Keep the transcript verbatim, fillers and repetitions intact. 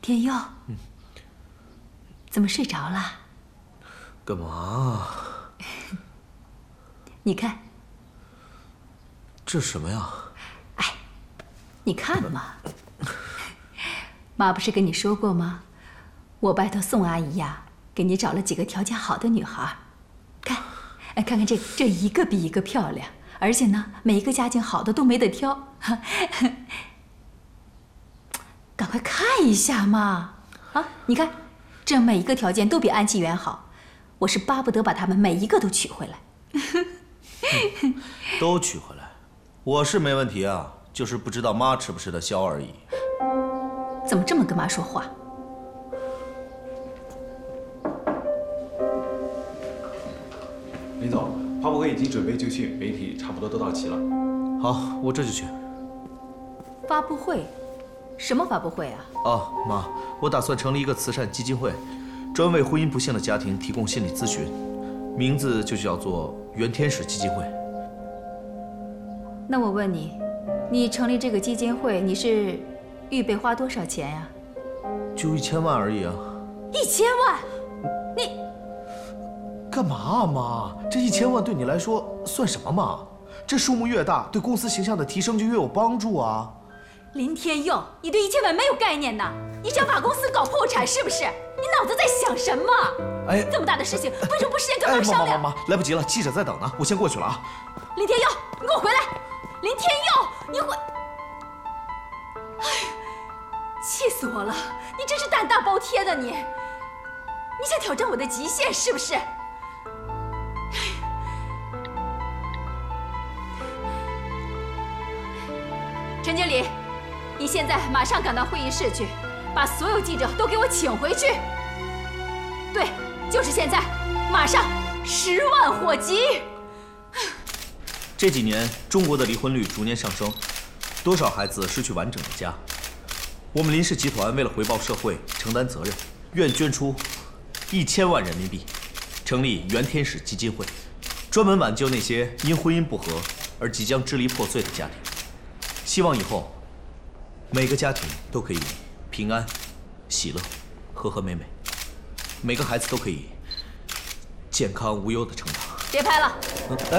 天佑，嗯，怎么睡着了？ 干嘛？ 你看， 这是什么呀？ 哎，你看嘛，妈不是跟你说过吗？我拜托宋阿姨呀，给你找了几个条件好的女孩，看，哎，看看这这一个比一个漂亮，而且呢，每一个家境好的都没得挑。赶快看一下嘛！啊，你看，这每一个条件都比安启元好，我是巴不得把他们每一个都娶回来。 都娶回来，我是没问题啊，就是不知道妈吃不吃得消而已。 怎么这么跟妈说话？ 林总，发布会已经准备就绪，媒体差不多都到齐了。 好，我这就去。 发布会？什么发布会啊？ 哦，妈，我打算成立一个慈善基金会，专为婚姻不幸的家庭提供心理咨询，名字就叫做原天使基金会。 那我问你，你成立这个基金会，你是预备花多少钱呀？ 就一千万而已啊。 一千万？你干嘛啊，妈？这一千万对你来说算什么嘛？这数目越大，对公司形象的提升就越有帮助啊。 林天佑，你对一千万没有概念呐！你想把公司搞破产是不是？你脑子在想什么？ 哎， 这么大的事情，为什么不事先跟妈商量？ 妈妈妈妈，来不及了，记者在等呢，我先过去了啊。 林天佑，你给我回来！林天佑，你回！哎，气死我了！你真是胆大包天的你！你想挑战我的极限是不是？陈经理，你现在马上赶到会议室去，把所有记者都给我请回去。对，就是现在，马上，十万火急！ 这几年，中国的离婚率逐年上升，多少孩子失去完整的家？我们林氏集团为了回报社会、承担责任，愿捐出一千万人民币，成立原天使基金会，专门挽救那些因婚姻不和而即将支离破碎的家庭。希望以后每个家庭都可以平安、喜乐、和和美美，每个孩子都可以健康无忧的成长。 别拍了。 哎。